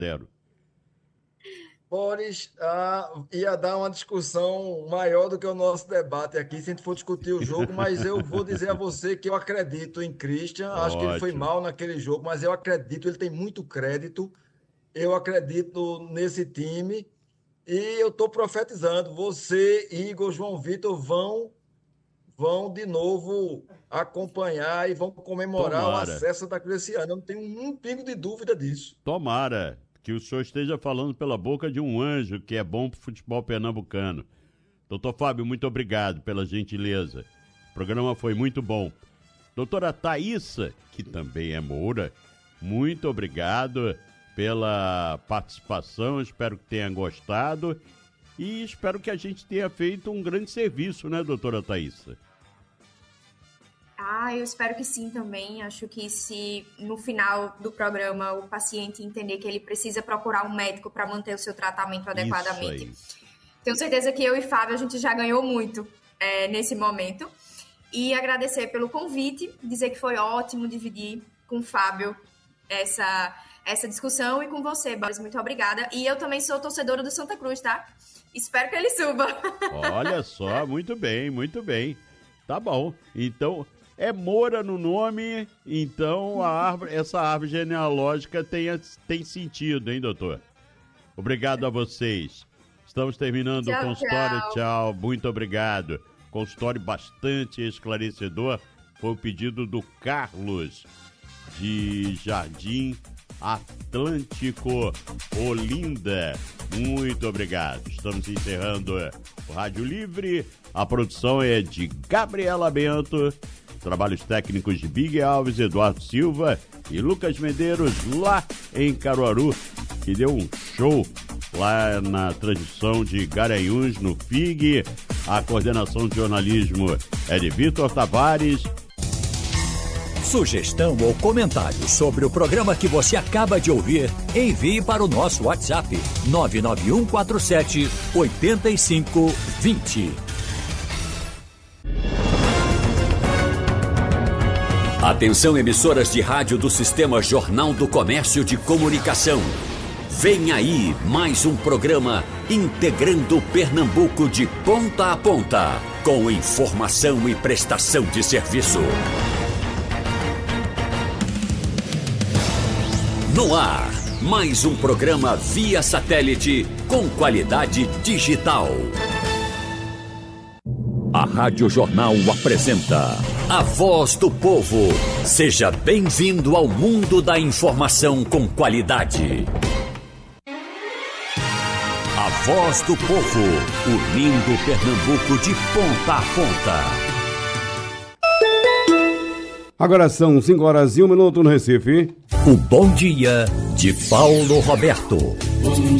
reitero. Boris, ia dar uma discussão maior do que o nosso debate aqui, se a gente for discutir o jogo, mas eu vou dizer a você que eu acredito em Christian, acho que ele foi mal naquele jogo, mas eu acredito, ele tem muito crédito, eu acredito nesse time, e eu estou profetizando, você, Igor, João Vitor vão de novo acompanhar e vão comemorar o acesso da Cruz esse ano, eu não tenho um pingo de dúvida disso. Tomara que o senhor esteja falando pela boca de um anjo que é bom para o futebol pernambucano. Doutor Fábio, muito obrigado pela gentileza. O programa foi muito bom. Doutora Thaísa, que também é moura, muito obrigado pela participação, espero que tenha gostado e espero que a gente tenha feito um grande serviço, né, doutora Thaísa? Eu espero que sim também. Acho que se no final do programa o paciente entender que ele precisa procurar um médico para manter o seu tratamento adequadamente. Tenho certeza que eu e Fábio, a gente já ganhou muito nesse momento. E agradecer pelo convite, dizer que foi ótimo dividir com o Fábio essa discussão e com você, Boris. Muito obrigada. E eu também sou torcedora do Santa Cruz, tá? Espero que ele suba. Olha só, muito bem, muito bem. Tá bom. Então... é Moura no nome, então essa árvore genealógica tem sentido, hein, doutor? Obrigado a vocês. Estamos terminando o consultório. Tchau, muito obrigado. Consultório bastante esclarecedor. Foi o pedido do Carlos, de Jardim Atlântico, Olinda. Muito obrigado. Estamos encerrando o Rádio Livre. A produção é de Gabriela Bento. Trabalhos técnicos de Big Alves, Eduardo Silva e Lucas Medeiros, lá em Caruaru, que deu um show lá na transmissão de Garanhuns, no FIG. A coordenação de jornalismo é de Vitor Tavares. Sugestão ou comentário sobre o programa que você acaba de ouvir, envie para o nosso WhatsApp 99147-8520. Atenção, emissoras de rádio do Sistema Jornal do Comércio de Comunicação. Vem aí mais um programa integrando Pernambuco de ponta a ponta, com informação e prestação de serviço. No ar, mais um programa via satélite com qualidade digital. A Rádio Jornal apresenta A Voz do Povo. Seja bem-vindo ao mundo da informação com qualidade. A Voz do Povo, unindo Pernambuco de ponta a ponta. Agora são 5h01 no Recife. O Bom Dia de Paulo Roberto. Bom